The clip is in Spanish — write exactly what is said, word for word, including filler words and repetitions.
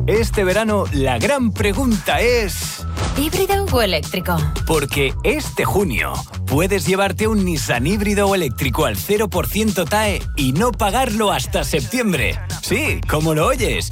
Este verano la gran pregunta es... ¿híbrido o eléctrico? Porque este junio puedes llevarte un Nissan híbrido o eléctrico al cero por ciento T A E y no pagarlo hasta septiembre. Sí, como lo oyes,